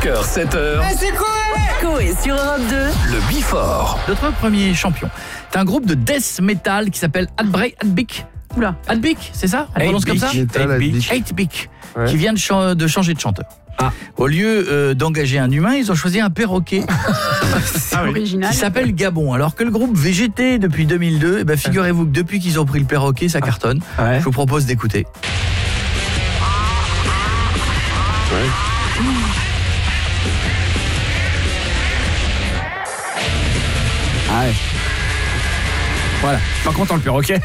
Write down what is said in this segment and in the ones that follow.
5h, 7h. C'est quoi? Coé sur Europe 2. Le Before. Notre premier champion. C'est un groupe de death metal qui s'appelle Hatebreak. Oula, Hatebreak, c'est ça? On prononce comme ça? Hatebreak, Ouais. qui vient de changer de chanteur. Ah. Au lieu d'engager un humain, ils ont choisi un perroquet C'est original. qui s'appelle Gabon. Alors que le groupe VGT depuis 2002, figurez-vous que depuis qu'ils ont pris le perroquet, ça cartonne. Ouais. Je vous propose d'écouter. Ah ouais. Voilà, pas content le perroquet.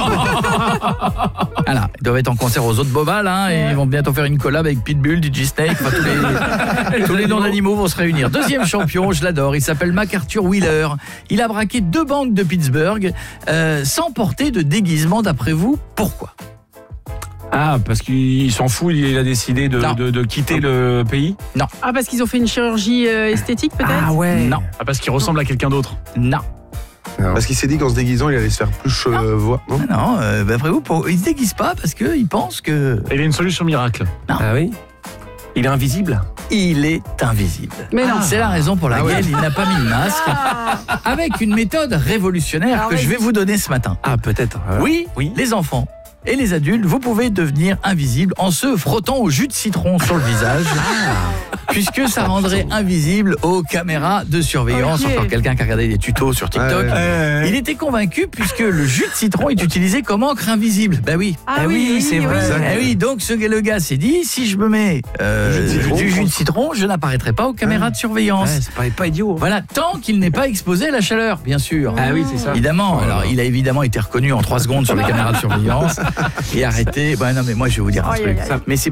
Voilà, ils doivent être en concert aux autres Bobal, et ils vont bientôt faire une collab avec Pitbull, DJ Snake, enfin, tous les noms d'animaux vont se réunir. Deuxième champion, je l'adore, il s'appelle MacArthur Wheeler. Il a braqué 2 banques de Pittsburgh sans porter de déguisement, d'après vous, pourquoi? Ah, parce qu'il s'en fout, il a décidé de quitter le pays. Ah, parce qu'ils ont fait une chirurgie esthétique, peut-être? Ouais. Non, Ah, parce qu'il ressemble à quelqu'un d'autre. non. Parce qu'il s'est dit qu'en se déguisant, il allait se faire plus voir. Non, Non, d'après vous, il se déguise pas parce qu'il pense que Il a une solution miracle. Ah oui. Il est invisible. il est invisible. Mais non. C'est la raison pour laquelle il n'a pas mis le masque, avec une méthode révolutionnaire Alors, que je vais vas-y. vous donner ce matin. Ah, peut-être. Oui, les enfants et les adultes, vous pouvez devenir invisible en se frottant au jus de citron sur le visage, puisque ça rendrait invisible aux caméras de surveillance. Ok. Encore quelqu'un qui a regardé des tutos sur TikTok. Il était convaincu puisque le jus de citron est utilisé comme encre invisible. Bah oui. Ah oui, c'est oui, vrai. oui. Eh oui, donc le gars s'est dit, si je me mets du jus de citron, je n'apparaîtrai pas aux caméras de surveillance. Ouais, c'est pas idiot. Voilà, tant qu'il n'est pas exposé à la chaleur, bien sûr. Ah oui, c'est ça. Évidemment, alors il a évidemment été reconnu en 3 secondes sur les caméras de surveillance et arrêté. Non mais moi je vais vous dire un Aïe, truc. aïe, aïe. Mais c'est